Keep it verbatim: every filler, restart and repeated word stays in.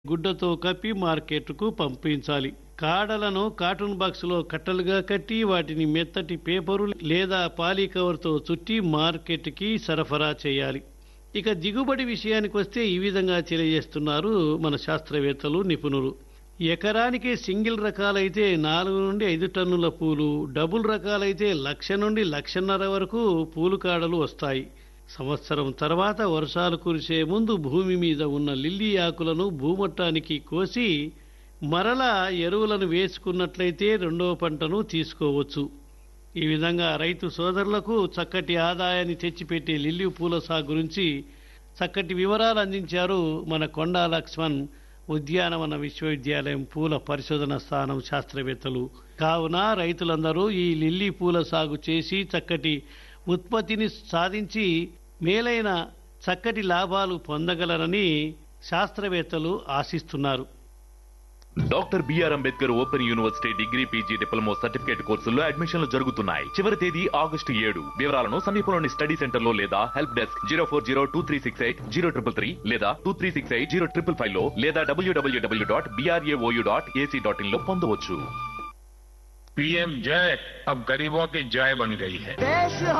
గుడ్డతో కప్పి మార్కెట్కు పంపించాలి. కాడలను కార్టూన్ బాక్సులో కట్టలుగా కట్టి వాటిని మెత్తటి పేపరు లేదా పాలీ కవర్తో చుట్టి మార్కెట్కి సరఫరా చేయాలి. ఇక దిగుబడి విషయానికి వస్తే ఈ విధంగా తెలియజేస్తున్నారు మన శాస్త్రవేత్తలు, నిపుణులు. ఎకరానికి సింగిల్ రకాలైతే నాలుగు నుండి ఐదు టన్నుల పూలు, డబుల్ రకాలైతే లక్ష నుండి లక్షన్నర వరకు పూలు కాడలు వస్తాయి. సంవత్సరం తర్వాత వర్షాలు కురిసే ముందు భూమి మీద ఉన్న లిల్లీ ఆకులను భూమట్టానికి కోసి మరలా ఎరువులను వేసుకున్నట్లయితే రెండవ పంటను తీసుకోవచ్చు. ఈ విధంగా రైతు సోదరులకు చక్కటి ఆదాయాన్ని తెచ్చిపెట్టే లిల్లీ పూల సాగు గురించి చక్కటి వివరాలు అందించారు మన కొండా లక్ష్మణ్, ఉద్యానవన విశ్వవిద్యాలయం పూల పరిశోధన స్థానం శాస్త్రవేత్తలు. కావున రైతులందరూ ఈ లిల్లీ పూల సాగు చేసి చక్కటి ఉత్పత్తిని సాధించి మేలైన చక్కటి లాభాలు పొందగలరని శాస్త్రవేత్తలు ఆశిస్తున్నారు. Doctor BR Ambedkar open university degree PG diploma certificate కోర్సుల్లో అడ్మిషన్లు జరుగుతున్నాయి. చివరి తేదీ ఆగస్టు ఏడు. వివరాలను సమీపంలోని స్టడీ సెంటర్ లో లేదా help desk zero four zero two three six eight zero triple three లేదా two three six eight zero triple five లో లేదా డబ్ల్యూడబ్ల్యూడబ్ల్యూ dot BRAOU dot AC dot in లో పొందవచ్చు. पीएम जय अब गरीबों की जय बन गई है.